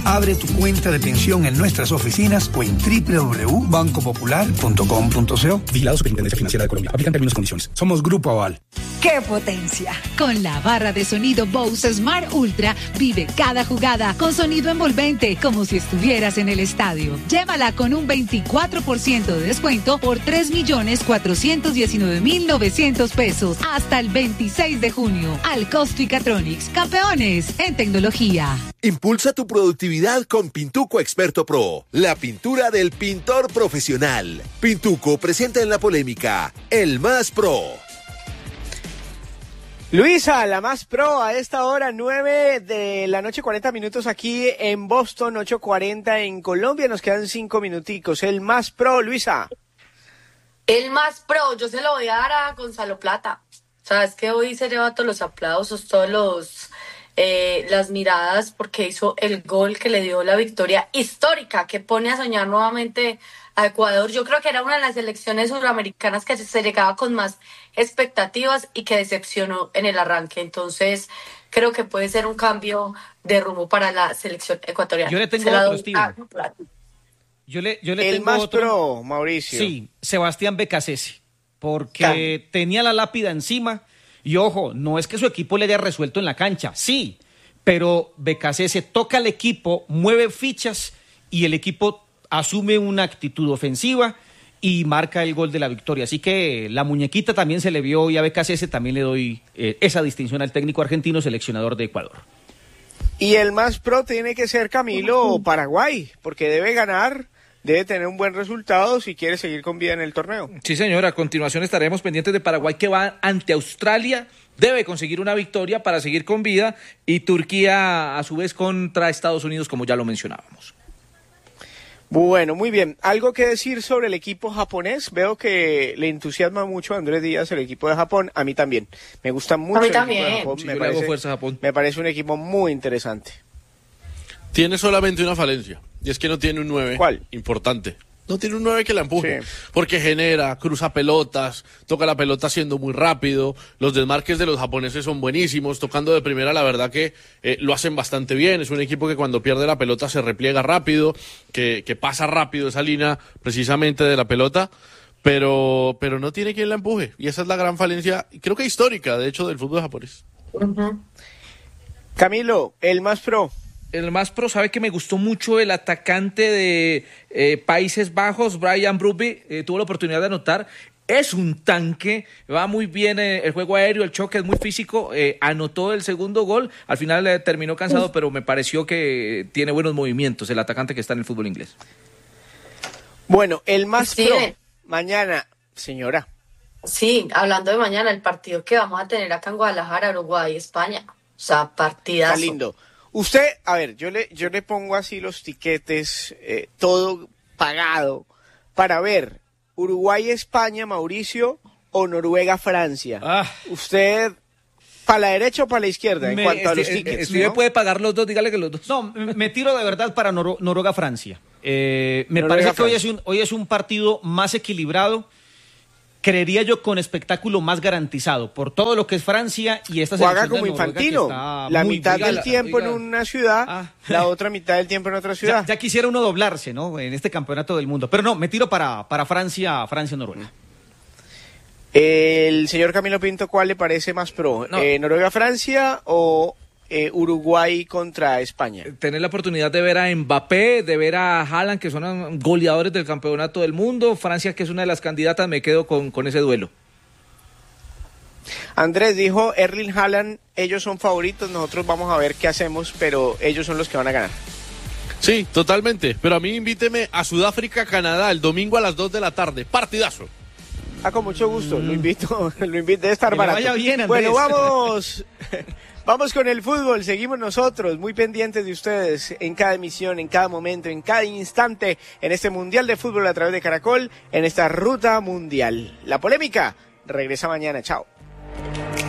Abre tu cuenta de pensión en nuestras oficinas o en www.bancopopular.com.co. Vigilado Superintendencia Financiera de Colombia. Aplican términos y condiciones. Somos Grupo Aval. ¡Qué potencia! Con la barra de sonido Bose Smart Ultra, vive cada jugada con sonido envolvente, como si estuvieras en el estadio. Llévala con un 24% de descuento por 3.419.900 pesos hasta el 26 de junio. Al Costo y Catronics, campeones en tecnología. Impulsa tu productividad con Pintuco Experto Pro, la pintura del pintor profesional. Pintuco presenta en la polémica El Más Pro. Luisa, la Más Pro, a esta hora, 9 de la noche, 40 minutos aquí en Boston, 8:40 en Colombia, nos quedan 5 minuticos. El Más Pro, Luisa. El Más Pro, yo se lo voy a dar a Gonzalo Plata. Sabes que hoy se lleva todos los aplausos, las miradas, porque hizo el gol que le dio la victoria histórica, que pone a soñar nuevamente a Ecuador. Yo creo que era una de las selecciones suramericanas que se llegaba con más expectativas y que decepcionó en el arranque. Entonces, creo que puede ser un cambio de rumbo para la selección ecuatoriana. Yo le tengo otro, Steven. Yo le el tengo Más otro. Pro, Mauricio. Sí, Sebastián Becasese, porque tenía la lápida encima. Y ojo, no es que su equipo le haya resuelto en la cancha, sí, pero Becasese toca al equipo, mueve fichas y el equipo asume una actitud ofensiva y marca el gol de la victoria. Así que la muñequita también se le vio, y a Becasese también le doy esa distinción al técnico argentino, seleccionador de Ecuador. Y el Más Pro tiene que ser Camilo Paraguay, porque debe ganar, debe tener un buen resultado si quiere seguir con vida en el torneo. Sí, señor, a continuación estaremos pendientes de Paraguay, que va ante Australia, debe conseguir una victoria para seguir con vida, y Turquía a su vez contra Estados Unidos, como ya lo mencionábamos. Bueno, muy bien. ¿Algo que decir sobre el equipo japonés? Veo que le entusiasma mucho a Andrés Díaz el equipo de Japón. A mí también. Me gusta mucho el equipo de Japón. Sí, yo le hago fuerza a Japón. Me parece un equipo muy interesante. Tiene solamente una falencia, y es que no tiene un 9. ¿Cuál? Importante. No tiene un 9 que la empuje, Sí. porque genera, cruza pelotas, toca la pelota siendo muy rápido, los desmarques de los japoneses son buenísimos, tocando de primera la verdad que lo hacen bastante bien, es un equipo que cuando pierde la pelota se repliega rápido, que pasa rápido esa línea precisamente de la pelota, pero no tiene quien la empuje, y esa es la gran falencia, creo que histórica, de hecho, del fútbol japonés. Uh-huh. Camilo, el Más Pro. El Más Pro, sabe que me gustó mucho el atacante de Países Bajos, Brian Brugge, tuvo la oportunidad de anotar. Es un tanque, va muy bien el juego aéreo, el choque es muy físico, anotó el segundo gol, al final terminó cansado, pero me pareció que tiene buenos movimientos el atacante que está en el fútbol inglés. Bueno, el Más Sí. Pro, mañana, señora. Sí, hablando de mañana, el partido que vamos a tener acá en Guadalajara, Uruguay, España. O sea, partidazo. Está lindo. Usted, a ver, yo le pongo así los tiquetes, todo pagado, para ver Uruguay-España, Mauricio, o Noruega-Francia. Usted, ¿para la derecha o para la izquierda en cuanto a los tickets? Si ¿no? puede pagar los dos, dígale que los dos. No, me tiro de verdad para Noruega-Francia. Me Noruega, parece que hoy es un partido más equilibrado, creería yo, con espectáculo más garantizado, por todo lo que es Francia y esta O haga selección como de Noruega, que Infantino, está la muy mitad bien. del tiempo en una ciudad, la otra mitad del tiempo en otra ciudad. Ya quisiera uno doblarse, ¿no? En este campeonato del mundo. Pero no, me tiro para Francia-Noruega. El señor Camilo Pinto, ¿cuál le parece más pro? No. ¿Noruega-Francia o Uruguay contra España? Tener la oportunidad de ver a Mbappé, de ver a Haaland, que son goleadores del campeonato del mundo. Francia, que es una de las candidatas, me quedo con ese duelo. Andrés dijo, Erling Haaland, ellos son favoritos, nosotros vamos a ver qué hacemos, pero ellos son los que van a ganar. Sí, totalmente, pero a mí invíteme a Sudáfrica-Canadá el domingo a las 2 de la tarde, partidazo. Con mucho gusto, lo invito, debe estar Que le barato. vaya bien, Andrés. Bueno, vamos con el fútbol, seguimos nosotros muy pendientes de ustedes en cada emisión, en cada momento, en cada instante, en este Mundial de Fútbol a través de Caracol, en esta ruta mundial. La polémica regresa mañana, chao.